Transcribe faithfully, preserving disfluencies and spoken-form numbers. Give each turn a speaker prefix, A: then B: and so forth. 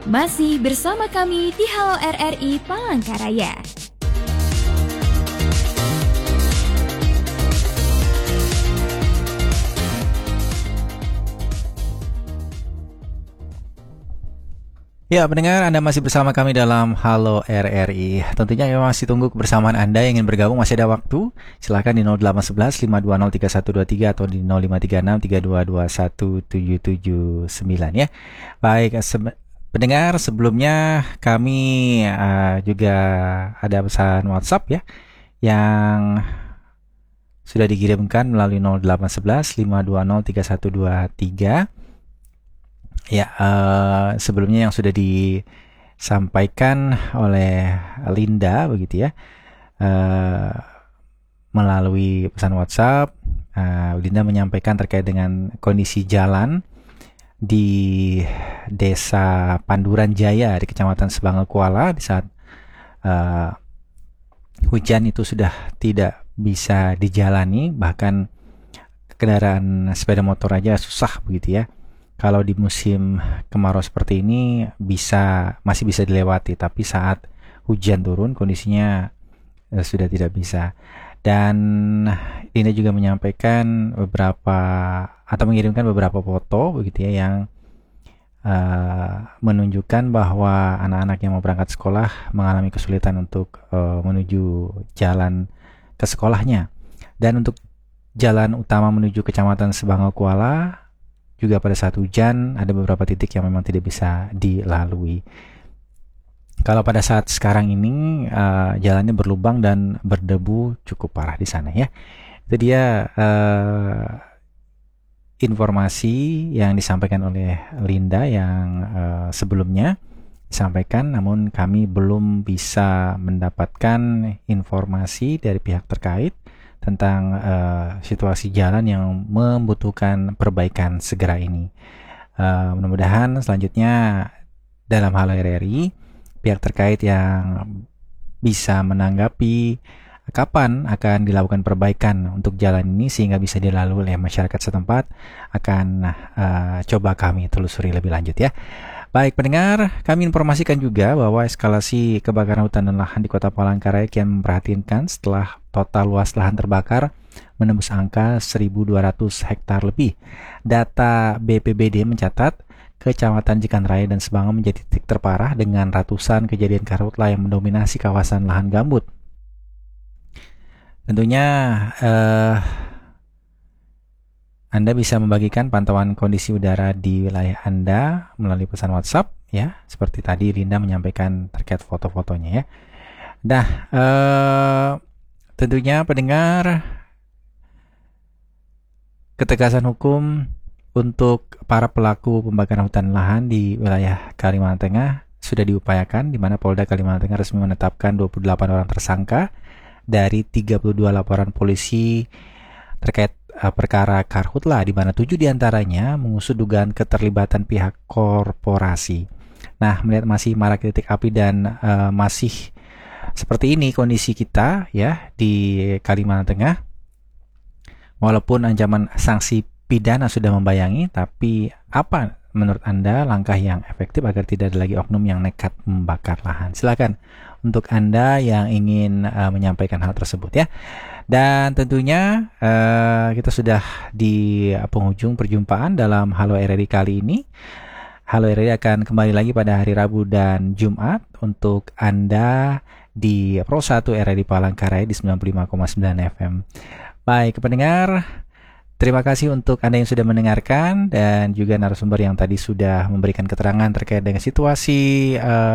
A: Masih bersama kami di Halo R R I Palangkaraya.
B: Ya, pendengar, Anda masih bersama kami dalam Halo R R I. Tentunya kami masih tunggu kebersamaan Anda yang ingin bergabung, masih ada waktu. Silakan di nol delapan satu satu lima dua nol tiga satu dua tiga atau di nol lima tiga enam tiga dua dua satu tujuh tujuh sembilan ya. Baik, se- pendengar, sebelumnya kami uh, juga ada pesan WhatsApp ya yang sudah dikirimkan melalui nol delapan satu satu lima dua nol tiga satu dua tiga. Ya, uh, sebelumnya yang sudah disampaikan oleh Linda begitu ya, uh, melalui pesan WhatsApp, uh, Linda menyampaikan terkait dengan kondisi jalan di Desa Panduran Jaya di Kecamatan Sebangau Kuala di saat uh, hujan itu sudah tidak bisa dijalani, bahkan kendaraan sepeda motor aja susah begitu ya. Kalau di musim kemarau seperti ini bisa masih bisa dilewati, tapi saat hujan turun kondisinya eh, sudah tidak bisa. Dan ini juga menyampaikan beberapa atau mengirimkan beberapa foto begitu ya yang uh, menunjukkan bahwa anak-anak yang mau berangkat sekolah mengalami kesulitan untuk uh, menuju jalan ke sekolahnya. Dan untuk jalan utama menuju Kecamatan Sebangau Kuala juga pada saat hujan ada beberapa titik yang memang tidak bisa dilalui. Kalau pada saat sekarang ini uh, jalannya berlubang dan berdebu cukup parah di sana ya. Itu dia uh, informasi yang disampaikan oleh Linda yang uh, sebelumnya disampaikan, namun kami belum bisa mendapatkan informasi dari pihak terkait tentang uh, situasi jalan yang membutuhkan perbaikan segera ini. Uh, mudah-mudahan selanjutnya dalam Halo R R I pihak terkait yang bisa menanggapi kapan akan dilakukan perbaikan untuk jalan ini sehingga bisa dilalui oleh masyarakat setempat akan uh, coba kami telusuri lebih lanjut ya. Baik pendengar, kami informasikan juga bahwa eskalasi kebakaran hutan dan lahan di Kota Palangkaraya kian memprihatinkan setelah total luas lahan terbakar menembus angka seribu dua ratus hektar lebih. Data B P B D mencatat Kecamatan Jekan Raya dan Sebangau menjadi titik terparah dengan ratusan kejadian karhutla yang mendominasi kawasan lahan gambut. Tentunya eh, Anda bisa membagikan pantauan kondisi udara di wilayah Anda melalui pesan WhatsApp ya, seperti tadi Linda menyampaikan terkait foto-fotonya ya. Nah, eh, tentunya pendengar, ketegasan hukum untuk para pelaku pembakaran hutan lahan di wilayah Kalimantan Tengah sudah diupayakan, di mana Polda Kalimantan Tengah resmi menetapkan dua puluh delapan orang tersangka dari tiga puluh dua laporan polisi terkait uh, perkara karhutla, di mana tujuh diantaranya mengusut dugaan keterlibatan pihak korporasi. Nah, melihat masih marak titik api dan uh, masih seperti ini kondisi kita ya di Kalimantan Tengah, walaupun ancaman sanksi pidana sudah membayangi, tapi apa menurut Anda langkah yang efektif agar tidak ada lagi oknum yang nekat membakar lahan? Silakan untuk Anda yang ingin uh, menyampaikan hal tersebut ya. Dan tentunya uh, kita sudah di penghujung perjumpaan dalam Halo R R I kali ini. Halo R R I akan kembali lagi pada hari Rabu dan Jumat untuk Anda di Pro satu R R I Palangkaraya di sembilan puluh lima koma sembilan F M. Baik, pendengar, terima kasih untuk Anda yang sudah mendengarkan dan juga narasumber yang tadi sudah memberikan keterangan terkait dengan situasi uh,